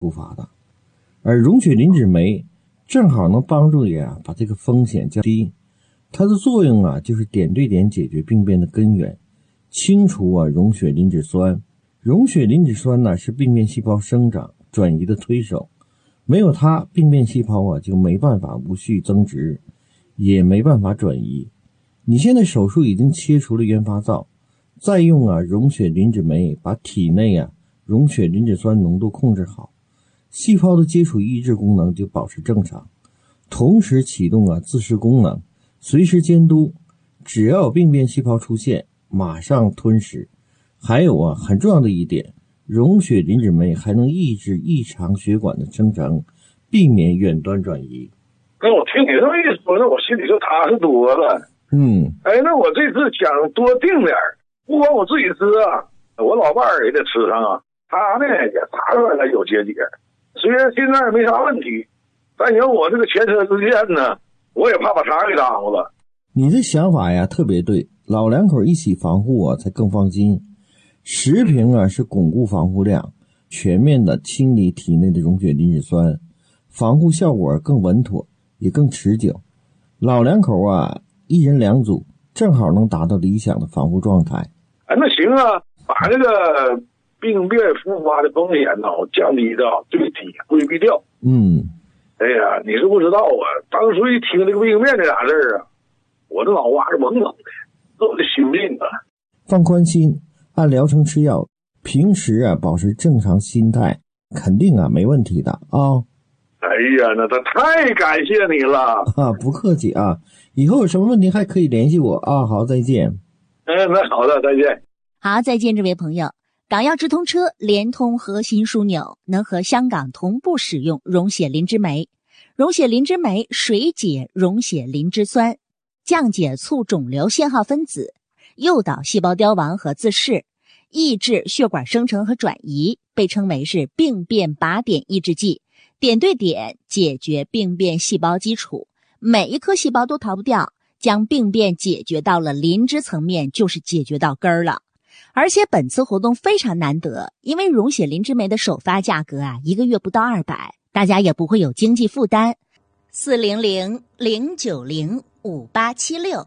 复发的。而溶血磷脂酶正好能帮助你把这个风险降低。它的作用就是点对点解决病变的根源，清除溶血磷脂酸。溶血磷脂酸是病变细胞生长转移的推手，没有它，病变细胞就没办法无序增殖，也没办法转移。你现在手术已经切除了原发灶，再用溶血磷脂酶把体内溶血磷脂酸浓度控制好，细胞的接触抑制功能就保持正常，同时启动自噬功能，随时监督，只要有病变细胞出现马上吞噬。还有很重要的一点，溶血磷脂酶还能抑制异常血管的生成，避免远端转移。 那我听你这么一说，那我心里就踏实多了。那我这次想多订点，不光我自己吃我老伴儿也得吃上他呢也查出来了有结节，虽然现在没啥问题，但你要我这个前车之鉴呢，我也怕把茬给耽误了。 你这想法特别对，老两口一起防护才更放心。10瓶是巩固防护量，全面的清理体内的溶血磷脂酸，防护效果更稳妥，也更持久。老两口一人2组，正好能达到理想的防护状态。 那行把这个病变复发的风险降低到最低，规避掉。哎呀，你是不知道当初一听这个病变这俩字我这脑瓜是懵懵的，都得心病放宽心，按疗程吃药，平时保持正常心态，肯定没问题的哎呀，那太感谢你了不客气以后有什么问题还可以联系我好，再见。 那好的，再见。 好，再见，这位朋友。港药直通车联通核心枢纽，能和香港同步使用溶血磷脂酶。溶血磷脂酶水解溶血磷脂酸，降解促肿瘤信号分子，诱导细胞凋亡和自噬，抑制血管生成和转移，被称为是病变靶点抑制剂，点对点解决病变细胞基础，每一颗细胞都逃不掉，将病变解决到了磷脂层面，就是解决到根儿了。而且本次活动非常难得，因为溶血磷脂酶的首发价格1个月不到200，大家也不会有经济负担。400-090-5876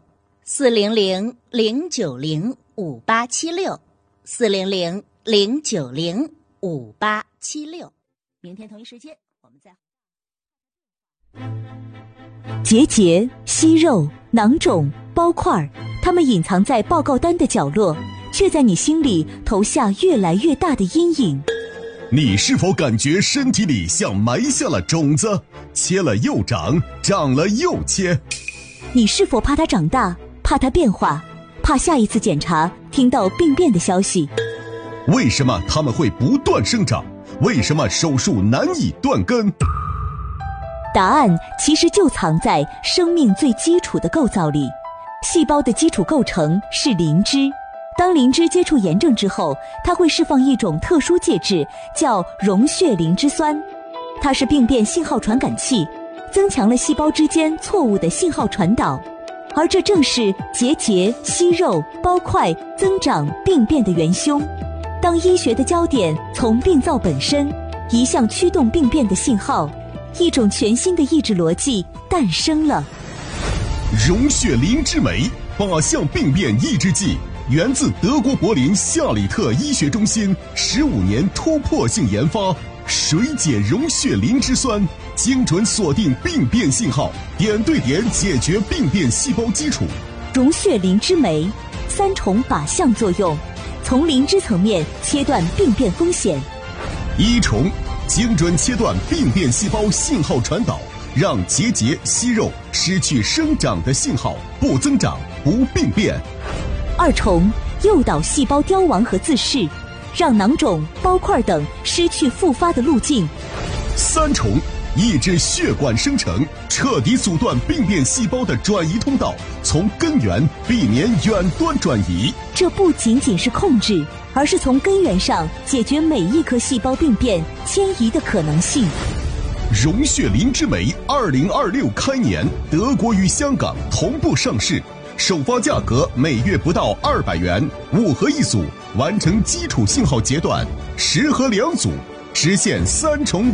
400-090-5876 400-090-5876。明天同一时间我们再结节、息肉、囊肿、包块，它们隐藏在报告单的角落，却在你心里投下越来越大的阴影。 你是否感觉身体里像埋下了种子，切了又长，长了又切？ 你是否怕它长大，怕它变化，怕下一次检查听到病变的消息？ 为什么它们会不断生长？为什么手术难以断根？ 答案其实就藏在生命最基础的构造里。细胞的基础构成是磷脂，当磷脂接触炎症之后，它会释放一种特殊介质，叫溶血磷脂酸。它是病变信号传感器，增强了细胞之间错误的信号传导，而这正是结节、息肉、包块增长病变的元凶。当医学的焦点从病灶本身移向驱动病变的信号，一种全新的抑制逻辑诞生了。 溶血磷脂酶8项病变抑制剂，源自德国柏林夏里特医学中心15年突破性研发，水解溶血磷脂酸，精准锁定病变信号，点对点解决病变细胞基础。 溶血磷脂酶3重靶向作用，从磷脂层面切断病变风险。 1重，精准切断病变细胞信号传导，让结节、息肉失去生长的信号，不增长，不病变。 2重，诱导细胞凋亡和自噬，让囊肿、包块等失去复发的路径。 3重，抑制血管生成，彻底阻断病变细胞的转移通道，从根源避免远端转移。 这不仅仅是控制，而是从根源上解决每一颗细胞病变迁移的可能性。 溶血磷脂酶2026开年，德国与香港同步上市，首发价格每月不到200元，5盒1组，完成基础信号阶段，10盒2组， 实现3重